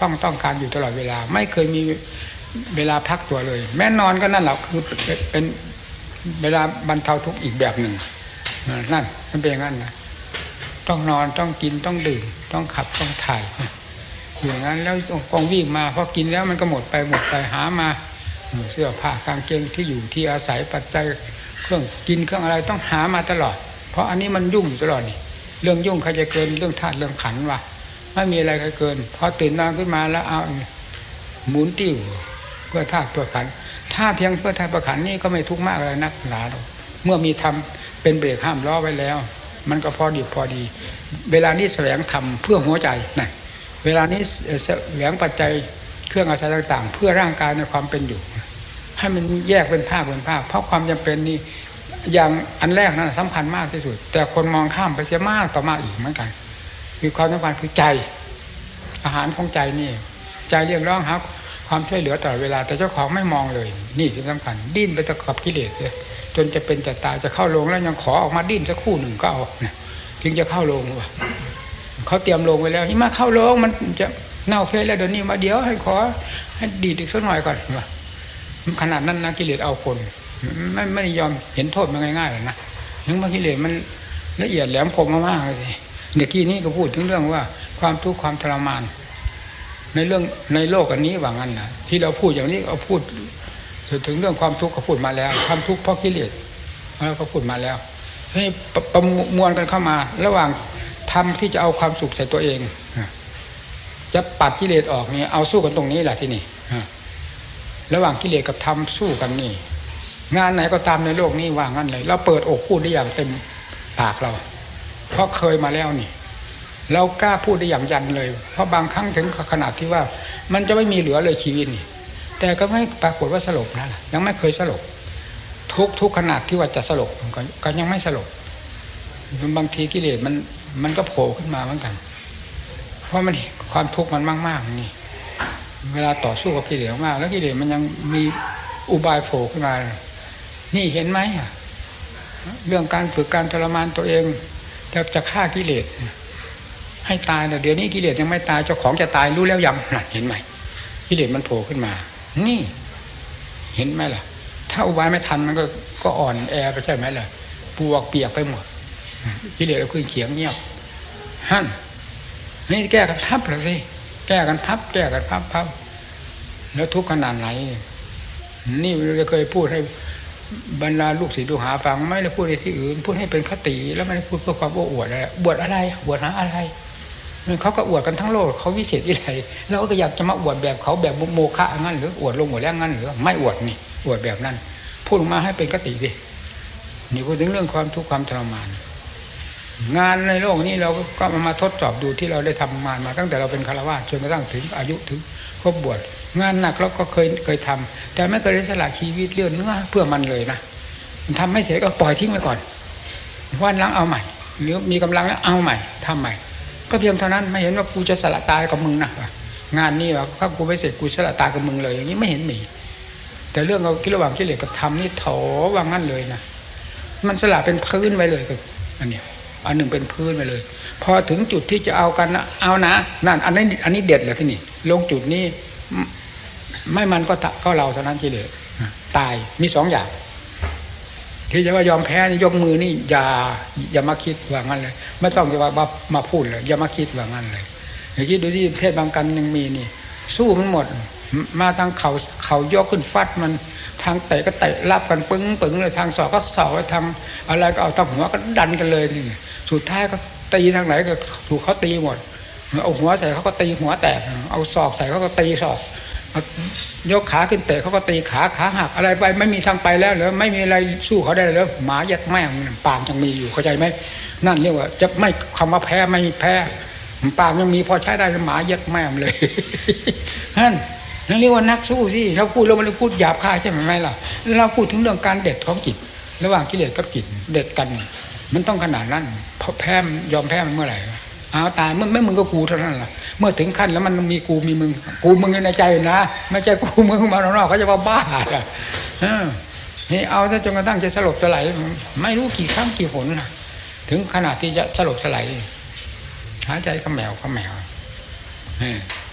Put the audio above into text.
ต้องการอยู่ตลอดเวลาไม่เคยมีเวลาพักตัวเลยแม้นอนก็นั่นแหละคือเป็นเวลาบรรเทาทุกข์อีกแบบหนึ่งนั่นมันเป็นอย่างนั้นนะต้องนอนต้องกินต้องดื่มต้องขับต้องถ่ายอย่างนั้นแล้วกองวิ่งมาพอกินแล้วมันก็หมดไปหามาเสื้อผ้ากางเกงที่อยู่ที่อาศัยปัจจัยเครื่องกินเครื่องอะไรต้องหามาตลอดเพราะอันนี้มันยุ่งตลอดนี่เรื่องยุ่งใครจะเกินเรื่องธาตุเรื่องขันธ์วะไม่มีอะไรใครเกินพอตื่นนอนขึ้นมาแล้วเอาหมุนติ้วเพื่อธาตุเพื่อขันธ์ถ้าเพียงเพื่อธาตุเพื่อขันธ์นี่ก็ไม่ทุกข์มากอะไรนักหนาหรอกเมื่อมีธรรมเป็นเบรกห้ามล้อไว้แล้วมันก็พอดีเวลานี้แสวงธรรมเพื่อหัวใจนะเวลานี้แสวงปัจจัยเครื่องอาศัยต่างๆเพื่อร่างกายในความเป็นอยู่ให้มันแยกเป็นภาคเพราะความจำเป็นนี่อย่างอันแรกนั้นสำคัญมากที่สุดแต่คนมองข้ามไปเสียมากต่อมาอีกเหมือนกันคือความสำคัญคือใจอาหารของใจนี่ใจเรียกร้องหาความช่วยเหลือตลอดเวลาแต่เจ้าของไม่มองเลยนี่ที่สำคัญดิ้นไปตะกับกิเลสเลยจนจะเป็นจะตายจะเข้าโรงแล้วยังขอออกมาดิ้นสักครู่หนึ่งก็เอาถึงจะเข้าโรงว่ะเขาเตรียมโรงไว้แล้วนี่มาเข้าโรงมันจะเน่าเฟะแล้วเดี๋ยวนี้มาเดี๋ยวให้ขอให้ดีดอีกสักหน่อยก่อนว่ะขนาดนั้นนะกิเลสเอาคนไม่ได้ยอมเห็นโทษมันง่ายๆเลยนะถึงบางกิเลสมันละเอียดแหลมคมมากๆเลยเดี๋ยวกี้นี้ก็พูดถึงเรื่องว่าความทุกข์ความทรมานในเรื่องในโลกอันนี้ว่างั้นนะที่เราพูดอย่างนี้เอาพูดถึงเรื่องความทุกข์ก็พูดมาแล้วความทุกข์เพราะกิเลสเราก็พูดมาแล้วให้ประมวลกันเข้ามาระหว่างทำที่จะเอาความสุขใส่ตัวเองจะปัดกิเลสออกนี่เอาสู้กันตรงนี้แหละที่นี่ระหว่างกิเลสกับธรรมสู้กันนี่งานไหนก็ตามในโลกนี้ว่างั้นเลยเราเปิดอกพูดได้อย่างเต็มปากเราเพราะเคยมาแล้วนี่เรากล้าพูดได้อย่างยันเลยเพราะบางครั้งถึงขนาดที่ว่ามันจะไม่มีเหลือเลยชีวิตนี่แต่ก็ไม่ปรากฏว่าสลบนะยังไม่เคยสลบทุกขนาดที่ว่าจะสลบก็ยังไม่สลบบางทีกิเลสมันก็โผล่ขึ้นมาเหมือนกันเพราะมันความทุกข์มันมากๆนี่เวลาต่อสู้กับกิเลสมากแล้วกิเลสมันยังมีอุบายโผล่ขึ้นมานี่เห็นไหมเรื่องการฝึกการทรมานตัวเองจะฆ่ากิเลสให้ตายแต่เดี๋ยวนี้กิเลสยังไม่ตายเจ้าของจะตายรู้แล้วยังเห็นไหมกิเลสมันโผล่ขึ้นมานี่เห็นไหมล่ะถ้าอุบายไม่ทันมันก็อ่อนแอไปใช่ไหมล่ะปวกเปียกไปหมดกิเลสเอาขึ้นเขียงเงียบฮั่นนี่แก้กันพับเลยสิแก้กันพับแล้วทุกข์ขนาดไหนนี่เราเคยพูดให้บรรดาลูกศิษย์ลูกหาฟังไม่ได้พูดในที่อื่นพูดให้เป็นคติแล้วไม่ได้พูดเพื่อความโอ้อวดอะไรอวดอะไรอวดหาอะไรเขาก็อวดกันทั้งโลกเขาวิเศษวิไลเราก็อยากจะมาอวดแบบเขาแบบโมฆะงั้นหรืออวดลงหมดแล้วงั้นหรือไม่อวดนี่อวดแบบนั้นพูดออกมาให้เป็นคติดินี่พูดถึงเรื่องความทุกข์ความทรมานงานในโลกนี้เราก็มาทดสอบดูที่เราได้ทำงานมาตั้งแต่เราเป็นฆราวาสจนกระทั่งถึงอายุถึงครบบวชงานหนักเราก็เคยทำแต่ไม่เคยได้สละชีวิตเลื่อนเนื้อเพื่อมันเลยนะมันทำไม่เสร็จก็ปล่อยทิ้งไว้ก่อนวันหลังเอาใหม่หรือมีกำลังแล้วเอาใหม่ทำใหม่ก็เพียงเท่านั้นไม่เห็นว่ากูจะสละตายกับมึงนะงานนี้ว่าถ้ากูไม่เสร็จกูสละตายกับมึงเลยอย่างนี้ไม่เห็นมีแต่เรื่องเราคิดระหว่างกิเลสกับธรรมนี่โถว่างั้นเลยนะมันสละเป็นพื้นไว้เลยกับอันนี้อันหนึ่งเป็นพื้นไปเลยพอถึงจุดที่จะเอากันนะเอานะนั่นอันนี้เด็ดเลยที่นี่ลงจุดนี้ไม่มันก็เราเท่านั้นกิเลสตายมีสองอย่างที่จะว่ายอมแพ้นี่ยกมือนี่อย่ามาคิดว่างั้นเลยไม่ต้องจะว่ามาพูดเลยอย่ามาคิดว่างั้นเลยอย่าคิดดูที่เทศบางกันยังมีนี่สู้มันหมดมาทางเขายกขึ้นฟัดมันทางเตะก็เตะรับกันปึ้งเลยทางศอกก็ศอกทางอะไรก็เอาทางหัวก็ดันกันเลยนี่สุดท้ายก็ตีทางไหนก็ถูกเขาตีหมดเอาหัวใส่เขาก็ตีหัวแตกเอาศอกใส่เขาก็ตีศอกยกขาขึ้นเตะเขาก็ตีขาหักอะไรไปไม่มีทางไปแล้วเหรอไม่มีอะไรสู้เขาได้แล้วหมายัดแม่ปากยังมีอยู่เข้าใจไหมนั่นเรียกว่าจะไม่คำว่าแพ้ไม่แพ้ปากยังมีพอใช้ได้หมายัดแม่เลยนั่นเรียกว่านักสู้สิเราพูดแล้วมันพูดหยาบคายใช่ไหมล่ะเราพูดถึงเรื่องการเด็ดของจิตระหว่างกิเลสกับจิตเด็ดกันมันต้องขนาดนั้นพอแพ้ยอมแพ้มันเมื่อไหร่เอาตายไม่มึงก็กูเท่านั้นแหละเมื่อถึงขั้นแล้วมันมีกูมีมึงในใจนะไม่ใช่กูมึงมาข้างนอกเขาจะว่าบ้าอ่ะนี่เอาซะจนกระทั่งจะสลบสลายไม่รู้กี่ครั้งกี่หนนะถึงขนาดที่จะสลบสลายหายใจขมแมว